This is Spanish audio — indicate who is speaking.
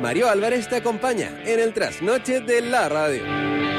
Speaker 1: Mario Álvarez te acompaña en el trasnoche de la radio.